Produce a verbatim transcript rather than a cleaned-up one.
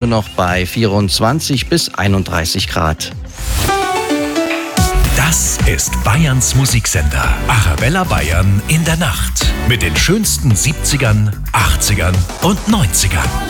noch bei vierundzwanzig bis einunddreißig Grad. Das ist Bayerns Musiksender. Arabella Bayern in der Nacht. Mit den schönsten siebzigern, achtzigern und neunzigern.